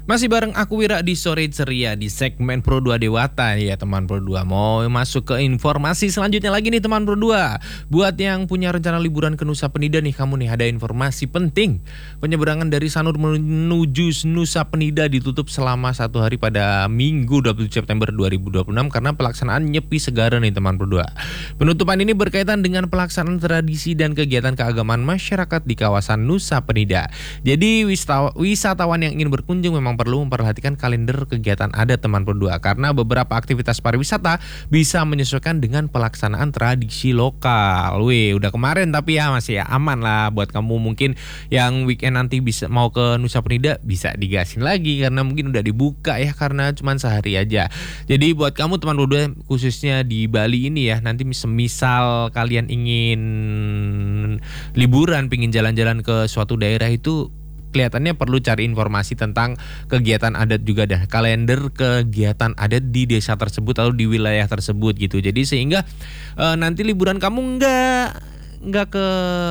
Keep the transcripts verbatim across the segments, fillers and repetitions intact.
Masih bareng aku Wira di Sore Ceria di segmen Pro dua Dewata ya teman Pro dua. Mau masuk ke informasi selanjutnya lagi nih teman Pro dua. Buat yang punya rencana liburan ke Nusa Penida nih, kamu nih ada informasi penting. Penyeberangan dari Sanur menuju Nusa Penida ditutup selama satu hari pada Minggu dua puluh tujuh September dua ribu dua puluh enam karena pelaksanaan Nyepi Segara nih teman Pro dua. Penutupan ini berkaitan dengan pelaksanaan tradisi dan kegiatan keagamaan masyarakat di kawasan Nusa Penida. Jadi wisatawan yang ingin berkunjung memang perlu memperhatikan kalender kegiatan adat teman Pro dua karena beberapa aktivitas pariwisata bisa menyesuaikan dengan pelaksanaan tradisi lokal. Wih, udah kemarin tapi ya masih ya aman lah buat kamu mungkin yang weekend nanti bisa mau ke Nusa Penida bisa digasin lagi karena mungkin udah dibuka ya karena cuma sehari aja. Jadi buat kamu teman Pro dua khususnya di Bali ini ya, nanti misal kalian ingin liburan, pingin jalan-jalan ke suatu daerah itu kelihatannya perlu cari informasi tentang kegiatan adat juga dah, kalender kegiatan adat di desa tersebut atau di wilayah tersebut gitu. Jadi sehingga e, nanti liburan kamu nggak nggak ke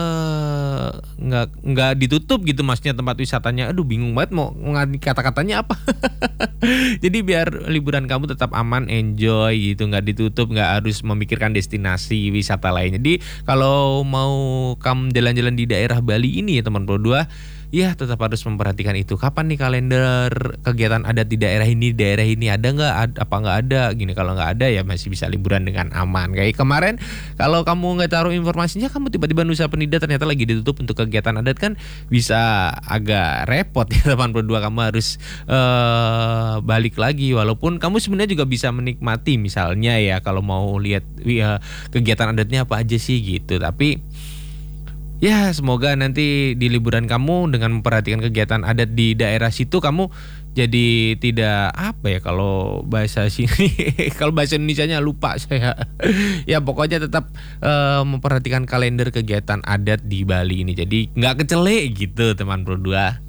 nggak nggak ditutup gitu, maksudnya tempat wisatanya. Aduh bingung banget mau nganti kata-katanya apa. Jadi biar liburan kamu tetap aman, enjoy gitu, nggak ditutup, nggak harus memikirkan destinasi wisata lain. Jadi kalau mau kamu jalan-jalan di daerah Bali ini ya teman Pro dua, ya tetap harus memperhatikan itu. Kapan nih kalender kegiatan adat di daerah ini, daerah ini ada nggak, ad, apa nggak ada gini. Kalau nggak ada ya masih bisa liburan dengan aman. Kayak kemarin kalau kamu nggak taruh informasinya, kamu tiba-tiba Nusa Penida ternyata lagi ditutup untuk kegiatan adat, kan bisa agak repot ya teman Pro dua. Kamu harus uh, balik lagi, walaupun kamu sebenarnya juga bisa menikmati misalnya ya kalau mau lihat ya, kegiatan adatnya apa aja sih gitu. Tapi ya semoga nanti di liburan kamu dengan memperhatikan kegiatan adat di daerah situ kamu jadi tidak apa ya kalau bahasa sini kalau bahasa Indonesianya lupa saya. Ya pokoknya tetap uh, memperhatikan kalender kegiatan adat di Bali ini. Jadi nggak kecele gitu teman Pro dua.